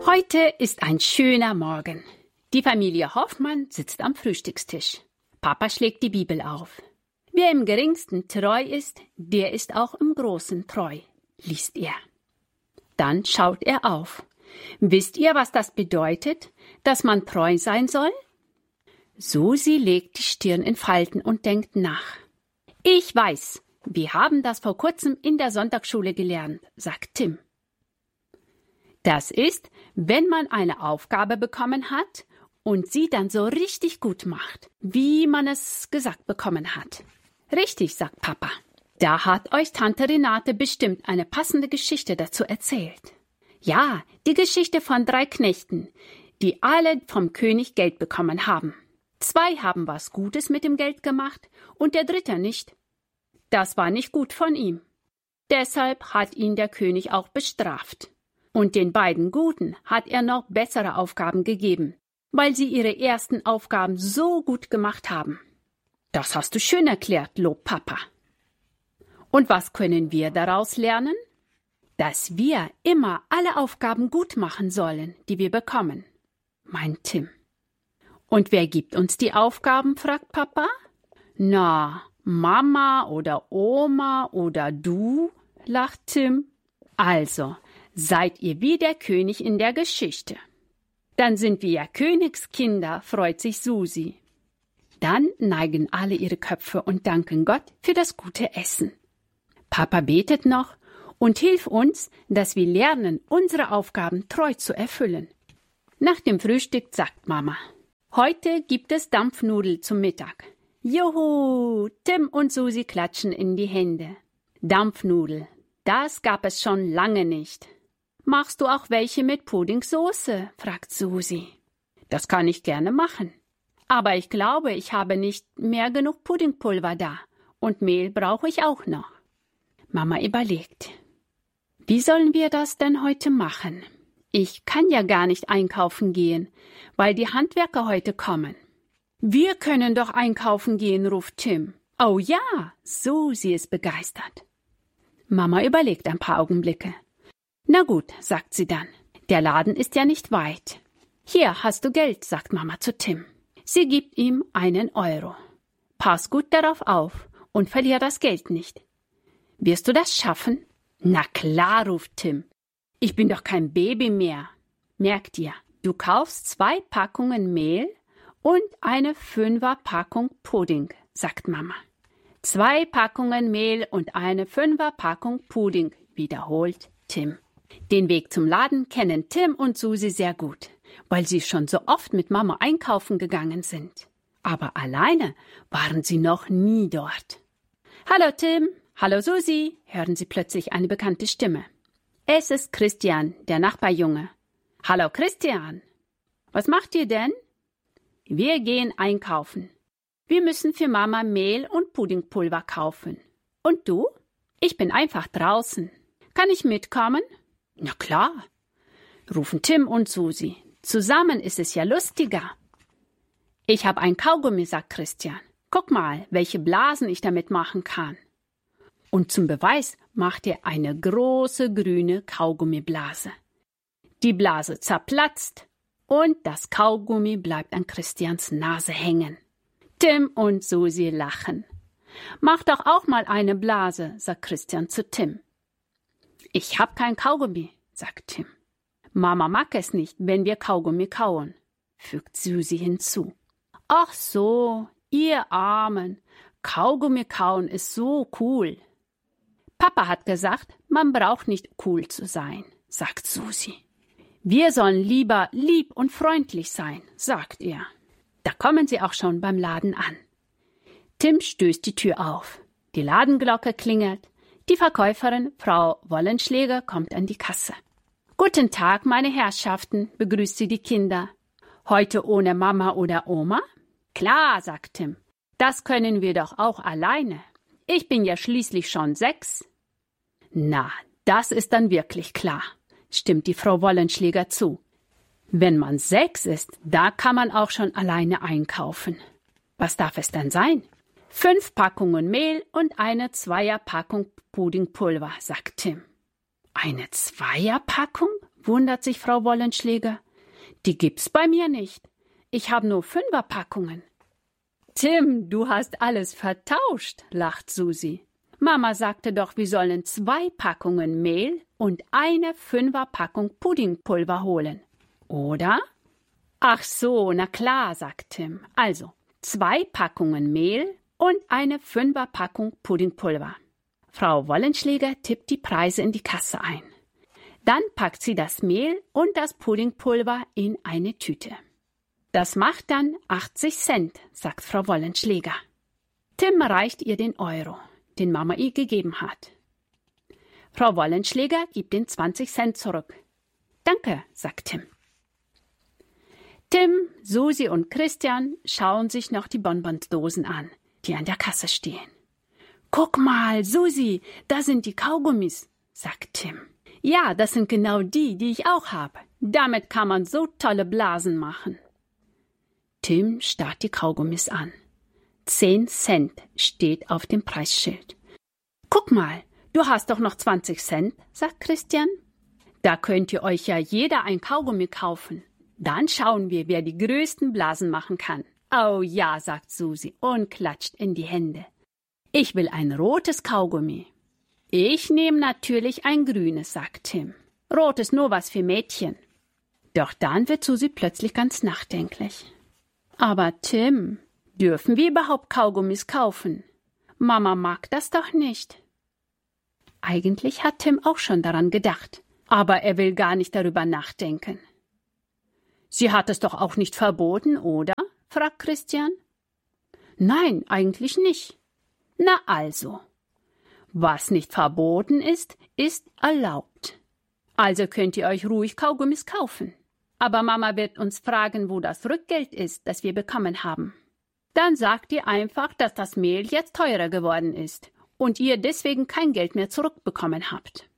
Heute ist ein schöner Morgen. Die Familie Hoffmann sitzt am Frühstückstisch. Papa schlägt die Bibel auf. Wer im Geringsten treu ist, der ist auch im Großen treu, liest er. Dann schaut er auf. Wisst ihr, was das bedeutet, dass man treu sein soll? Susi legt die Stirn in Falten und denkt nach. Ich weiß, wir haben das vor kurzem in der Sonntagsschule gelernt, sagt Tim. Das ist, wenn man eine Aufgabe bekommen hat und sie dann so richtig gut macht, wie man es gesagt bekommen hat. Richtig, sagt Papa. Da hat euch Tante Renate bestimmt eine passende Geschichte dazu erzählt. Ja, die Geschichte von 3 Knechten, die alle vom König Geld bekommen haben. 2 haben was Gutes mit dem Geld gemacht und der 3. nicht. Das war nicht gut von ihm. Deshalb hat ihn der König auch bestraft. Und den beiden Guten hat er noch bessere Aufgaben gegeben, weil sie ihre ersten Aufgaben so gut gemacht haben. Das hast du schön erklärt, lobt Papa. Und was können wir daraus lernen? Dass wir immer alle Aufgaben gut machen sollen, die wir bekommen, meint Tim. Und wer gibt uns die Aufgaben, fragt Papa. Na, Mama oder Oma oder du, lacht Tim. Also, seid ihr wie der König in der Geschichte. Dann sind wir ja Königskinder, freut sich Susi. Dann neigen alle ihre Köpfe und danken Gott für das gute Essen. Papa betet noch und hilft uns, dass wir lernen, unsere Aufgaben treu zu erfüllen. Nach dem Frühstück sagt Mama, heute gibt es Dampfnudeln zum Mittag. Juhu, Tim und Susi klatschen in die Hände. Dampfnudel, das gab es schon lange nicht. Machst du auch welche mit Puddingsoße? Fragt Susi. Das kann ich gerne machen. Aber ich glaube, ich habe nicht mehr genug Puddingpulver da. Und Mehl brauche ich auch noch. Mama überlegt. Wie sollen wir das denn heute machen? Ich kann ja gar nicht einkaufen gehen, weil die Handwerker heute kommen. Wir können doch einkaufen gehen, ruft Tim. Oh ja, Susi ist begeistert. Mama überlegt ein paar Augenblicke. Na gut, sagt sie dann. Der Laden ist ja nicht weit. Hier hast du Geld, sagt Mama zu Tim. Sie gibt ihm 1 Euro. Pass gut darauf auf und verlier das Geld nicht. Wirst du das schaffen? Na klar, ruft Tim. Ich bin doch kein Baby mehr. Merk dir, du kaufst 2 Packungen Mehl und eine 5er Packung Pudding, sagt Mama. 2 Packungen Mehl und eine 5er Packung Pudding, wiederholt Tim. Den Weg zum Laden kennen Tim und Susi sehr gut, weil sie schon so oft mit Mama einkaufen gegangen sind. Aber alleine waren sie noch nie dort. Hallo Tim, hallo Susi, hören sie plötzlich eine bekannte Stimme. Es ist Christian, der Nachbarjunge. Hallo Christian, was macht ihr denn? Wir gehen einkaufen. Wir müssen für Mama Mehl und Puddingpulver kaufen. Und du? Ich bin einfach draußen. Kann ich mitkommen? Na klar, rufen Tim und Susi. Zusammen ist es ja lustiger. Ich habe ein Kaugummi, sagt Christian. Guck mal, welche Blasen ich damit machen kann. Und zum Beweis macht er eine große grüne Kaugummiblase. Die Blase zerplatzt und das Kaugummi bleibt an Christians Nase hängen. Tim und Susi lachen. Mach doch auch mal eine Blase, sagt Christian zu Tim. Ich hab kein Kaugummi, sagt Tim. Mama mag es nicht, wenn wir Kaugummi kauen, fügt Susi hinzu. Ach so, ihr Armen, Kaugummi kauen ist so cool. Papa hat gesagt, man braucht nicht cool zu sein, sagt Susi. Wir sollen lieber lieb und freundlich sein, sagt er. Da kommen sie auch schon beim Laden an. Tim stößt die Tür auf. Die Ladenglocke klingelt. Die Verkäuferin, Frau Wollenschläger, kommt an die Kasse. Guten Tag, meine Herrschaften, begrüßt sie die Kinder. Heute ohne Mama oder Oma? Klar, sagt Tim. Das können wir doch auch alleine. Ich bin ja schließlich schon 6. Na, das ist dann wirklich klar, stimmt die Frau Wollenschläger zu. Wenn man 6 ist, da kann man auch schon alleine einkaufen. Was darf es denn sein? 5 Packungen Mehl und eine 2er Packung Puddingpulver, sagt Tim. Eine 2er Packung? wundert sich Frau Wollenschläger. Die gibt's bei mir nicht. Ich habe nur 5er-Packungen. Tim, du hast alles vertauscht, lacht Susi. Mama sagte doch, wir sollen 2 Packungen Mehl und eine 5er-Packung Puddingpulver holen. Oder? Ach so, na klar, sagt Tim. Also, 2 Packungen Mehl und eine 5er-Packung Puddingpulver. Frau Wollenschläger tippt die Preise in die Kasse ein. Dann packt sie das Mehl und das Puddingpulver in eine Tüte. Das macht dann 80 Cent, sagt Frau Wollenschläger. Tim reicht ihr den Euro, den Mama ihr gegeben hat. Frau Wollenschläger gibt den 20 Cent zurück. Danke, sagt Tim. Tim, Susi und Christian schauen sich noch die Bonbonsdosen an, die an der Kasse stehen. Guck mal, Susi, da sind die Kaugummis, sagt Tim. Ja, das sind genau die ich auch habe. Damit kann man so tolle Blasen machen. Tim starrt die Kaugummis an. 10 Cent steht auf dem Preisschild. Guck mal, du hast doch noch 20 Cent, sagt Christian. Da könnt ihr euch ja jeder ein Kaugummi kaufen. Dann schauen wir, wer die größten Blasen machen kann. Oh ja, sagt Susi und klatscht in die Hände. Ich will ein rotes Kaugummi. Ich nehme natürlich ein grünes, sagt Tim. Rot ist nur was für Mädchen. Doch dann wird Susi plötzlich ganz nachdenklich. Aber Tim, dürfen wir überhaupt Kaugummis kaufen? Mama mag das doch nicht. Eigentlich hat Tim auch schon daran gedacht, aber er will gar nicht darüber nachdenken. Sie hat es doch auch nicht verboten, oder? Fragt Christian. Nein, eigentlich nicht. Na also. Was nicht verboten ist, ist erlaubt. Also könnt ihr euch ruhig Kaugummis kaufen. Aber Mama wird uns fragen, wo das Rückgeld ist, das wir bekommen haben. Dann sagt ihr einfach, dass das Mehl jetzt teurer geworden ist und ihr deswegen kein Geld mehr zurückbekommen habt.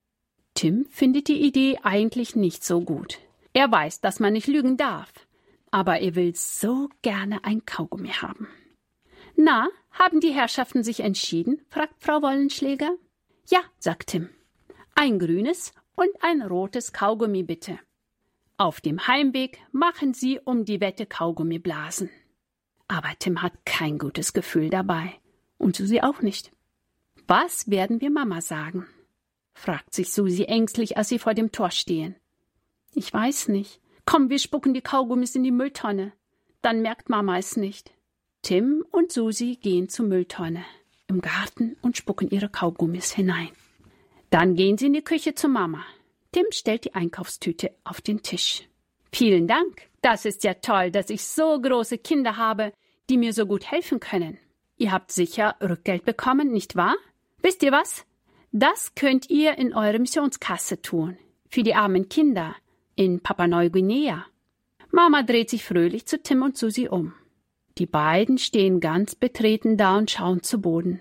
Tim findet die Idee eigentlich nicht so gut. Er weiß, dass man nicht lügen darf, aber er will so gerne ein Kaugummi haben. Na, haben die Herrschaften sich entschieden? Fragt Frau Wollenschläger. Ja, sagt Tim. Ein grünes und ein rotes Kaugummi bitte. Auf dem Heimweg machen sie um die Wette Kaugummiblasen. Aber Tim hat kein gutes Gefühl dabei. Und Susi auch nicht. Was werden wir Mama sagen? Fragt sich Susi ängstlich, als sie vor dem Tor stehen. Ich weiß nicht. Komm, wir spucken die Kaugummis in die Mülltonne. Dann merkt Mama es nicht. Tim und Susi gehen zur Mülltonne im Garten und spucken ihre Kaugummis hinein. Dann gehen sie in die Küche zu Mama. Tim stellt die Einkaufstüte auf den Tisch. Vielen Dank. Das ist ja toll, dass ich so große Kinder habe, die mir so gut helfen können. Ihr habt sicher Rückgeld bekommen, nicht wahr? Wisst ihr was? Das könnt ihr in eure Missionskasse tun. Für die armen Kinder in Papua-Neuguinea. Mama dreht sich fröhlich zu Tim und Susi um. Die beiden stehen ganz betreten da und schauen zu Boden.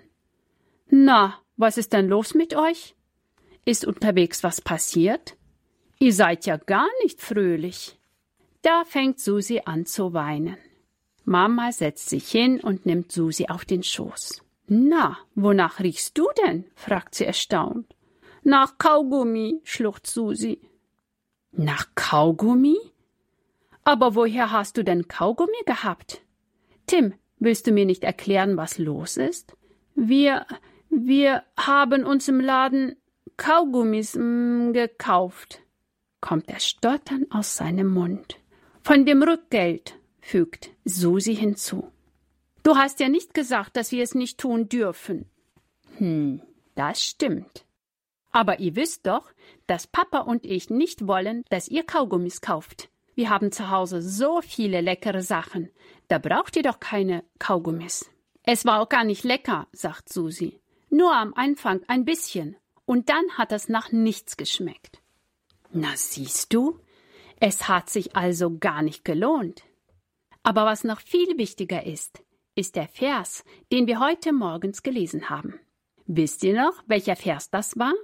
Na, was ist denn los mit euch? Ist unterwegs was passiert? Ihr seid ja gar nicht fröhlich. Da fängt Susi an zu weinen. Mama setzt sich hin und nimmt Susi auf den Schoß. Na, wonach riechst du denn? Fragt sie erstaunt. Nach Kaugummi, schluchzt Susi. Nach Kaugummi? Aber woher hast du denn Kaugummi gehabt? Tim, willst du mir nicht erklären, was los ist? Wir haben uns im Laden Kaugummis gekauft, kommt er stotternd aus seinem Mund. Von dem Rückgeld, fügt Susi hinzu. Du hast ja nicht gesagt, dass wir es nicht tun dürfen. Das stimmt. Aber ihr wisst doch, dass Papa und ich nicht wollen, dass ihr Kaugummis kauft. Wir haben zu Hause so viele leckere Sachen. Da braucht ihr doch keine Kaugummis. Es war auch gar nicht lecker, sagt Susi. Nur am Anfang ein bisschen. Und dann hat es nach nichts geschmeckt. Na siehst du, es hat sich also gar nicht gelohnt. Aber was noch viel wichtiger ist der Vers, den wir heute morgens gelesen haben. Wisst ihr noch, welcher Vers das war?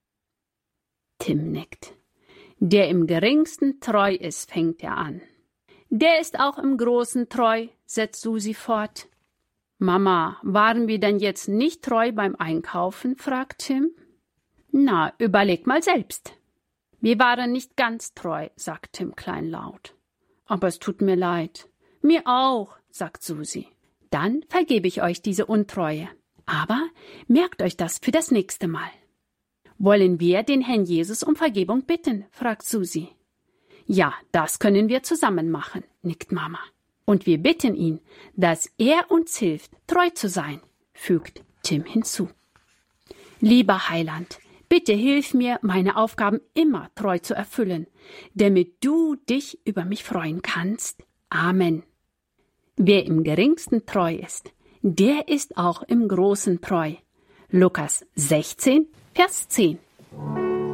Tim nickt. Der im geringsten treu ist, fängt er an. Der ist auch im Großen treu, setzt Susi fort. Mama, waren wir denn jetzt nicht treu beim Einkaufen, fragt Tim. Na, überleg mal selbst. Wir waren nicht ganz treu, sagt Tim kleinlaut. Aber es tut mir leid. Mir auch, sagt Susi. Dann vergebe ich euch diese Untreue. Aber merkt euch das für das nächste Mal. Wollen wir den Herrn Jesus um Vergebung bitten, fragt Susi. Ja, das können wir zusammen machen, nickt Mama. Und wir bitten ihn, dass er uns hilft, treu zu sein, fügt Tim hinzu. Lieber Heiland, bitte hilf mir, meine Aufgaben immer treu zu erfüllen, damit du dich über mich freuen kannst. Amen. Wer im Geringsten treu ist, der ist auch im Großen treu. Lukas 16, Vers 10.